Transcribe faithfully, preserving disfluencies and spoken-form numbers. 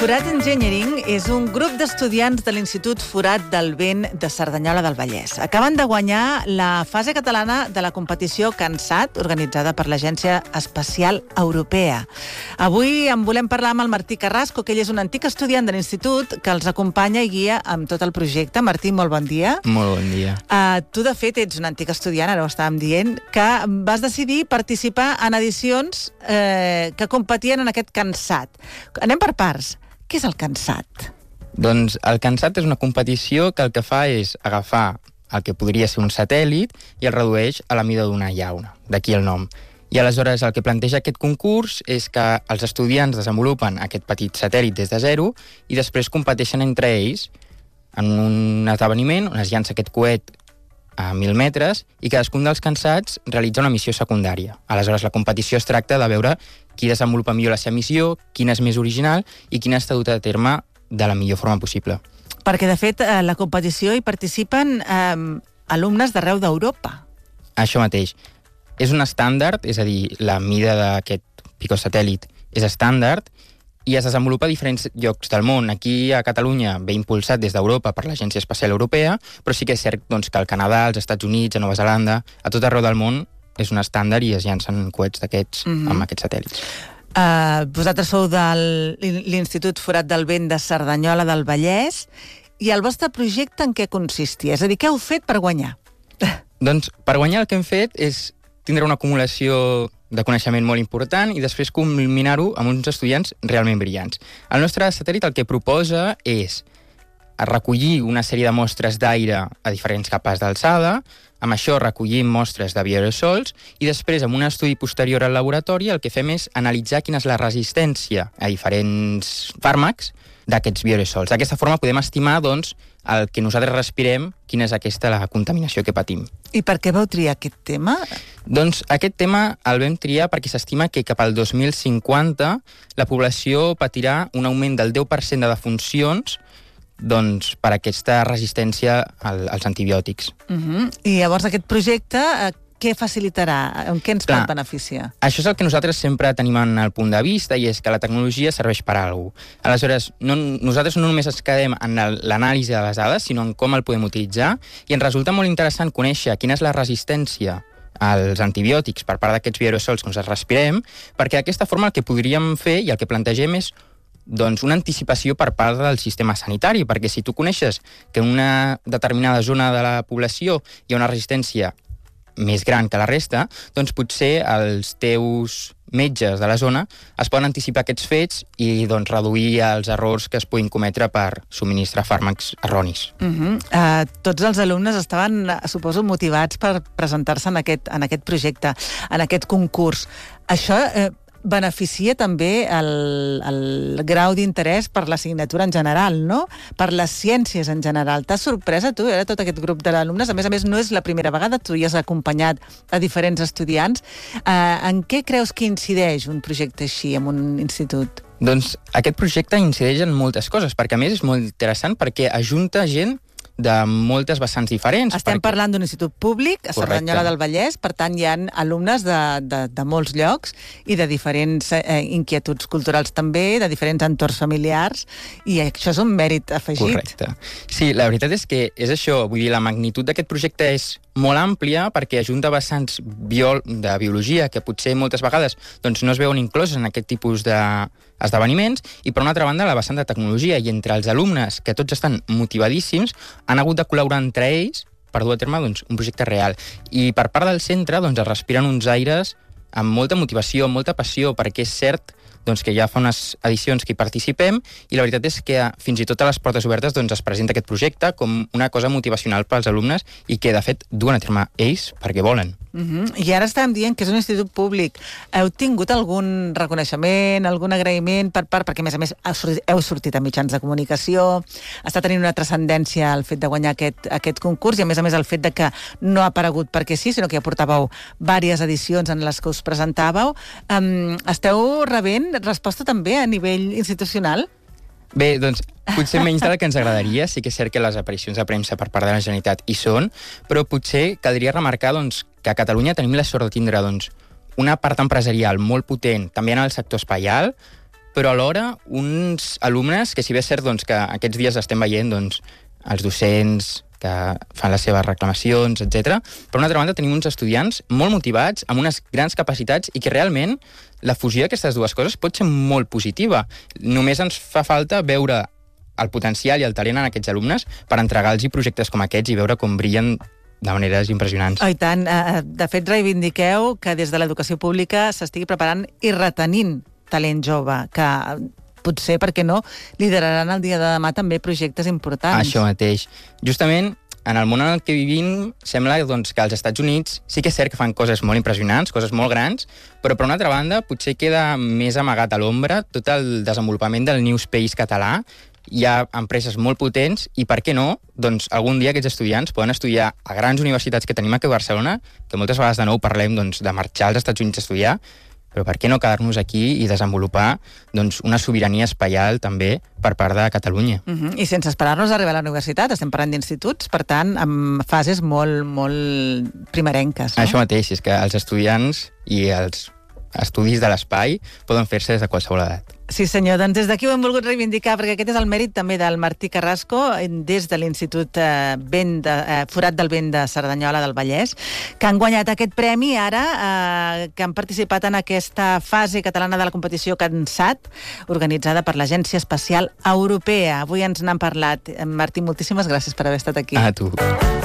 Forat Engineering és un grup d'estudiants de l'Institut Forat del Vent de Cerdanyola del Vallès. Acaben de guanyar la fase catalana de la competició CANSAT, organitzada per l'Agència Espacial Europea. Avui en volem parlar amb el Martí Carrasco, que ell és un antic estudiant de l'Institut que els acompanya i guia amb tot el projecte. Martí, molt bon dia. Molt bon dia. Uh, tu, de fet, ets un antic estudiant, ara ho estàvem dient, que vas decidir participar en edicions eh, que competien en aquest CANSAT. Anem per parts. Què és el CANSAT? Doncs el CANSAT és una competició que el que fa és agafar el que podria ser un satèl·lit i el redueix a la mida d'una llauna, d'aquí el nom. I aleshores el que planteja aquest concurs és que els estudiants desenvolupen aquest petit satèl·lit des de zero i després competeixen entre ells en un esdeveniment on es llança aquest coet a mil metres i cadascun dels CANSATs realitza una missió secundària. Aleshores la competició es tracta de veure qui desenvolupa millor la seva missió, quina és més original i quina està duta a terme de la millor forma possible. Perquè, de fet, a la competició hi participen eh, alumnes d'arreu d'Europa. Això mateix. És un estàndard, és a dir, la mida d'aquest picosatèl·lit és estàndard i es desenvolupa a diferents llocs del món. Aquí, a Catalunya, ve impulsat des d'Europa per l'Agència Espacial Europea, però sí que és cert doncs, que al Canadà, als Estats Units, a Nova Zelanda, a tot arreu del món, és un estàndard i es llancen coets d'aquests mm-hmm. amb aquests satèl·lits. Uh, vosaltres sou de l'Institut Forat del Vent de Cerdanyola del Vallès i el vostre projecte en què consistia? És a dir, què heu fet per guanyar? Doncs per guanyar el que hem fet és tindre una acumulació de coneixement molt important i després culminar-ho amb uns estudiants realment brillants. El nostre satèl·lit el que proposa és recollir una sèrie de mostres d'aire a diferents capes d'alçada, amb això recollim mostres de bioaerosols i després, amb un estudi posterior al laboratori, el que fem és analitzar quina és la resistència a diferents fàrmacs d'aquests bioaerosols. D'aquesta forma podem estimar, doncs, el que nosaltres respirem, quina és aquesta la contaminació que patim. I per què vau triar aquest tema? Doncs aquest tema el vam triar perquè s'estima que cap al dos mil cinquanta la població patirà un augment del deu per cent de defuncions doncs, per aquesta resistència al, als antibiòtics. Uh-huh. I llavors aquest projecte eh, què facilitarà? En què ens Clar, pot beneficiar? Això és el que nosaltres sempre tenim en el punt de vista i és que la tecnologia serveix per a alguna cosa. Aleshores, no, nosaltres no només ens quedem en l'anàlisi de les dades, sinó en com el podem utilitzar i ens resulta molt interessant conèixer quina és la resistència als antibiòtics per part d'aquests bioaerosols que ens respirem, perquè d'aquesta forma el que podríem fer i el que plantegem és doncs una anticipació per part del sistema sanitari, perquè si tu coneixes que en una determinada zona de la població hi ha una resistència més gran que la resta, doncs potser els teus metges de la zona es poden anticipar aquests fets i doncs, reduir els errors que es puguin cometre per subministrar fàrmacs erronis. Uh-huh. Uh, tots els alumnes estaven, suposo, motivats per presentar-se en aquest, en aquest projecte, en aquest concurs. Això eh, beneficia també el, el grau d'interès per l'assignatura en general, no? Per les ciències en general. T'has sorprès a tu, era tot aquest grup d'alumnes? A més a més, no és la primera vegada, tu hi has acompanyat a diferents estudiants. Uh, en què creus que incideix un projecte així en un institut? Doncs aquest projecte incideix en moltes coses, perquè a més és molt interessant perquè ajunta gent de moltes vessants diferents. Estem perquè... parlant d'un institut públic a Cerdanyola del Vallès, per tant hi ha alumnes de, de, de molts llocs i de diferents eh, inquietuds culturals també, de diferents entorns familiars, i això és un mèrit afegit. Correcte. Sí, la veritat és que és això, vull dir, la magnitud d'aquest projecte és molt àmplia perquè ajunta vessants bio... de biologia que potser moltes vegades doncs, no es veuen incloses en aquest tipus de esdeveniments, i per una altra banda la vessant de tecnologia, i entre els alumnes que tots estan motivadíssims han hagut de col·laborar entre ells per dur a terme doncs, un projecte real. I per part del centre doncs, es respiren uns aires amb molta motivació, amb molta passió, perquè és cert doncs, que ja fa unes edicions que hi participem i la veritat és que fins i tot a les portes obertes doncs, es presenta aquest projecte com una cosa motivacional pels alumnes i que de fet duen a terme ells perquè volen. Uh-huh. I ara estàvem dient que és un institut públic. Heu tingut algun reconeixement, algun agraïment per part, perquè a més a més heu sortit a mitjans de comunicació, està tenint una transcendència el fet de guanyar aquest, aquest concurs i a més a més el fet de que no ha aparegut perquè sí, sinó que ja portàveu diverses edicions en les que us presentàveu. Um, esteu rebent resposta també a nivell institucional? Bé, doncs, potser menys de la que ens agradaria. Sí que és cert que les aparicions de premsa per part de la Generalitat hi són, però potser caldria remarcar doncs, que a Catalunya tenim la sort de tindre doncs, una part empresarial molt potent, també en el sector espaial, però alhora uns alumnes que, si bé és cert doncs, que aquests dies estem veient doncs, els docents que fan les seves reclamacions, etcètera. Per una altra banda, tenim uns estudiants molt motivats, amb unes grans capacitats i que realment la fusió d'aquestes dues coses pot ser molt positiva. Només ens fa falta veure el potencial i el talent en aquests alumnes per entregar-los projectes com aquests i veure com brillen de maneres impressionants. Oh, i tant. De fet, reivindiqueu que des de l'educació pública s'estigui preparant i retenint talent jove, que potser, per què no, lideraran el dia de demà també projectes importants. Això mateix. Justament, en el món en què vivim, sembla doncs, que als Estats Units sí que és cert que fan coses molt impressionants, coses molt grans, però per una altra banda potser queda més amagat a l'ombra tot el desenvolupament del New Space català. Hi ha empreses molt potents i, per què no, doncs algun dia aquests estudiants poden estudiar a grans universitats que tenim aquí a Barcelona, que moltes vegades de nou parlem doncs, de marxar als Estats Units a estudiar, però per què no quedar-nos aquí i desenvolupar doncs, una sobirania espaial també per part de Catalunya. Uh-huh. I sense esperar-nos a arribar a la universitat, estem parlant d'instituts, per tant, amb fases molt, molt primerenques. No? Això mateix, és que els estudiants i els estudis de l'espai poden fer-se des de qualsevol edat. Sí, senyor. Doncs des d'aquí ho hem volgut reivindicar, perquè aquest és el mèrit també del Martí Carrasco, des de l'Institut eh, de, eh, Forat del Vent de Cerdanyola del Vallès, que han guanyat aquest premi ara, eh, que han participat en aquesta fase catalana de la competició CanSat, organitzada per l'Agència Espacial Europea. Avui ens n'han parlat. Martí, moltíssimes gràcies per haver estat aquí. A tu.